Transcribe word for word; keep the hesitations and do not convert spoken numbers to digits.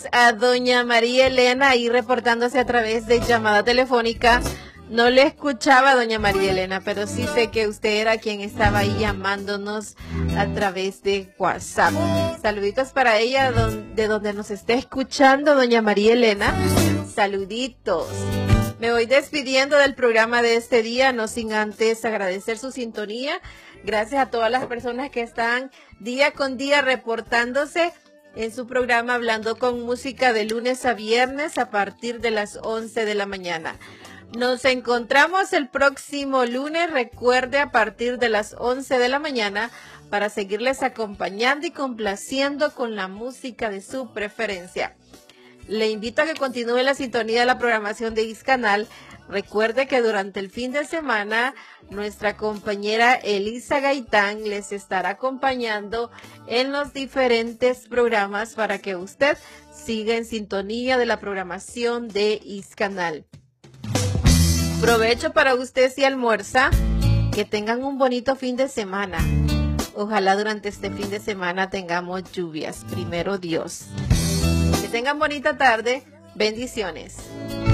A doña María Elena ahí reportándose a través de llamada telefónica. No le escuchaba a doña María Elena, pero sí sé que usted era quien estaba ahí llamándonos a través de WhatsApp. Saluditos para ella de donde nos esté escuchando doña María Elena. Saluditos. Me voy despidiendo del programa de este día, no sin antes agradecer su sintonía. Gracias a todas las personas que están día con día reportándose en su programa Hablando con Música de lunes a viernes a partir de las once de la mañana. Nos encontramos el próximo lunes, recuerde, a partir de las once de la mañana para seguirles acompañando y complaciendo con la música de su preferencia. Le invito a que continúe la sintonía de la programación de Iscanal. Recuerde que durante el fin de semana nuestra compañera Elisa Gaitán les estará acompañando en los diferentes programas para que usted siga en sintonía de la programación de Iscanal. Provecho para usted si almuerza, que tengan un bonito fin de semana. Ojalá durante este fin de semana tengamos lluvias, primero Dios. Que tengan bonita tarde, bendiciones.